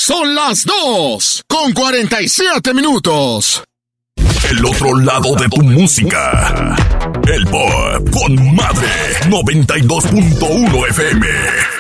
Son las 2:47. El otro lado de tu música. El Pop con Madre 92.1 FM.